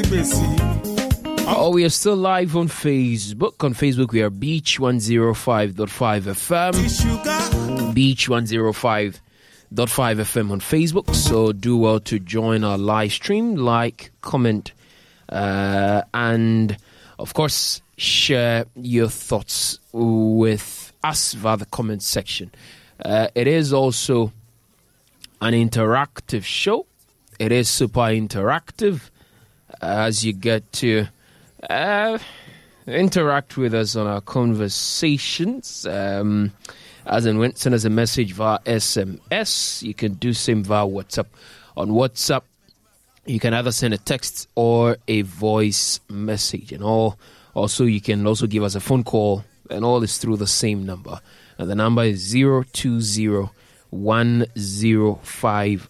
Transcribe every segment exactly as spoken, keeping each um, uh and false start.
Oh, we are still live on Facebook. On Facebook, we are Beach one oh five point five F M. Beach one oh five point five F M on Facebook. So do well to join our live stream, like, comment, uh, and of course, share your thoughts with us via the comment section. Uh, it is also an interactive show. It is super interactive as you get to uh, interact with us on our conversations. Um, as in, when send us a message via S M S. You can do same via WhatsApp. On WhatsApp, you can either send a text or a voice message. And all, also, you can also give us a phone call, and all is through the same number. And the number is zero two zero one zero five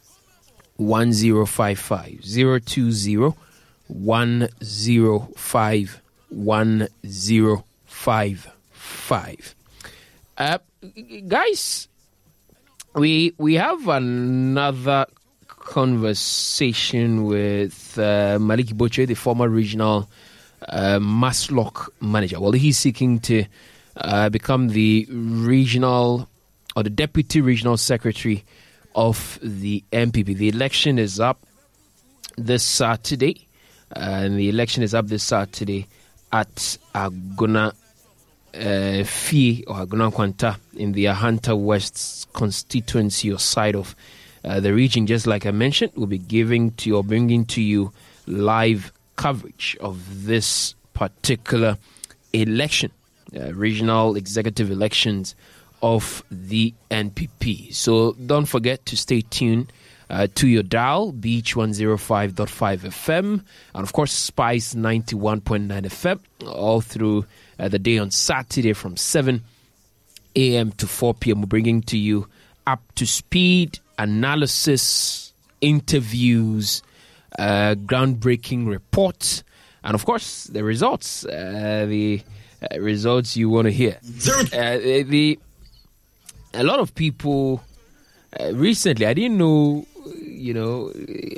one zero five five zero two zero one zero five one zero five five. Uh, guys, we we have another conversation with uh, Maliki Boche, the former regional uh, Maslock manager. Well, he's seeking to uh, become the regional or the deputy regional secretary of the M P P. The election is up this Saturday, uh, and the election is up this Saturday at Aguna uh, Fie or Aguna Kwanta in the Ahanta West constituency or side of uh, the region. Just like I mentioned, we'll be giving to you or bringing to you live coverage of this particular election, uh, regional executive elections of the N P P. So don't forget to stay tuned uh, to your dial, Beach one oh five point five F M, and of course Spice ninety-one point nine F M, all through uh, the day on Saturday from seven a.m. to four p.m. We're bringing to you up to speed analysis, interviews, uh, groundbreaking reports, and of course the results, uh, the uh, results you want to hear. Uh, the A lot of people uh, recently, I didn't know, you know,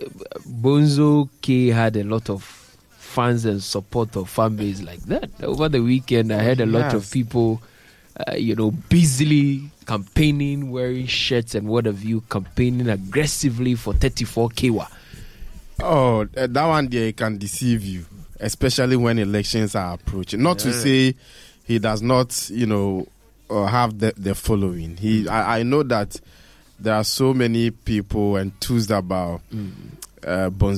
Bonzo K had a lot of fans and support of fan base like that. Over the weekend, I heard a lot yes. of people, uh, you know, busily campaigning, wearing shirts and what have you, campaigning aggressively for thirty-four K W A. Oh, uh, that one there can deceive you, especially when elections are approaching. Not yeah. to say he does not, you know, or have the, the following. He, I, I know that there are so many people enthused about mm. uh, Bonzo